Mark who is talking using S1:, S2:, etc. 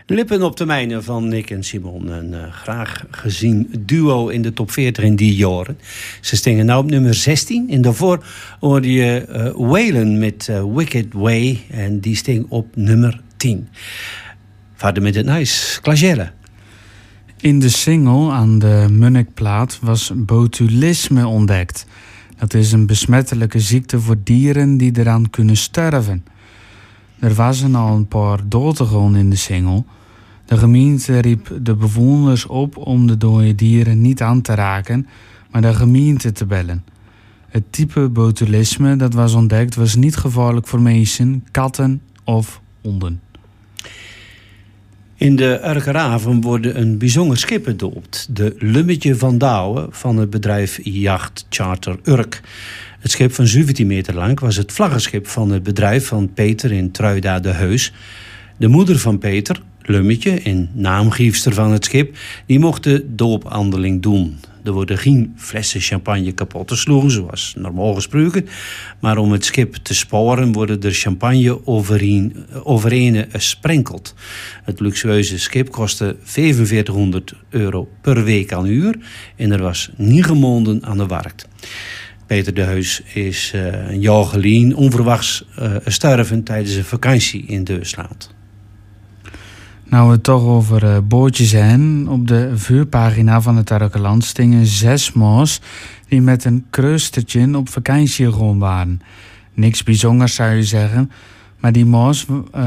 S1: Lippen op de mijnen van Nick en Simon. Een graag gezien duo in de top 40 in die jaren. Ze stingen nu op nummer 16. En daarvoor hoorde je Waylon met Wicked Way. En die sting op nummer 10. Verder met het nice. Clagelle.
S2: In de single aan de Munnikplaat was botulisme ontdekt. Dat is een besmettelijke ziekte voor dieren die eraan kunnen sterven. Er waren al een paar doden in de single. De gemeente riep de bewoners op om de dode dieren niet aan te raken, maar de gemeente te bellen. Het type botulisme dat was ontdekt was niet gevaarlijk voor mensen, katten of honden.
S1: In de Urkeraven worden een bijzonder schip gedoopt. De Lummetje van Douwen van het bedrijf Yacht Charter Urk. Het schip van 17 meter lang was het vlaggenschip van het bedrijf van Peter in Truida de Heus. De moeder van Peter, Lummetje en naamgiefster van het schip, die mocht de doophandeling doen. Er worden geen flessen champagne kapot gesloegen, zoals normaal gesproken. Maar om het schip te sporen worden er champagne overeen gesprenkeld. Het luxueuze schip kostte €4500 per week aan uur. En er was niet gemonden aan de markt. Peter de Heus is een jaar geleden onverwachts sterven tijdens een vakantie in Duitsland.
S2: Nou, we het toch over bootjes zijn. Op de vuurpagina van het Urkerland stingen 6 ma's die met een kreustertje op vakantie gegaan waren. Niks bijzonders zou je zeggen, maar die ma's